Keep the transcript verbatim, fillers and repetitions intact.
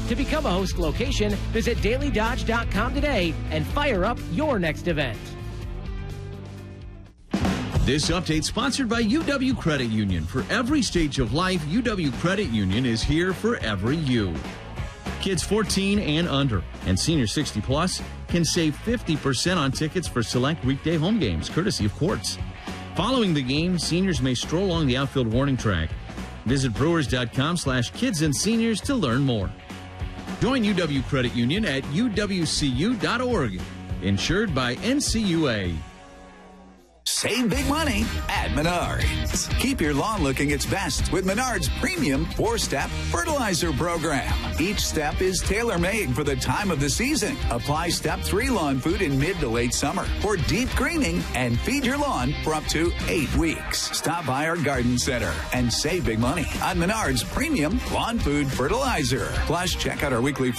To become a host location, visit daily dodge dot com today and fire up your next event. This update sponsored by U W Credit Union. For every stage of life, U W Credit Union is here for every you. Kids fourteen and under and seniors sixty plus can save fifty percent on tickets for select weekday home games, courtesy of Quartz. Following the game, seniors may stroll along the outfield warning track. Visit brewers.com slash kids and seniors to learn more. Join U W Credit Union at U W C U dot org. Insured by N C U A. Save big money at Menards. Keep your lawn looking its best with Menards' premium four-step fertilizer program. Each step is tailor-made for the time of the season. Apply Step three lawn food in mid to late summer for deep greening and feed your lawn for up to eight weeks. Stop by our garden center and save big money on Menards' premium lawn food fertilizer. Plus, check out our weekly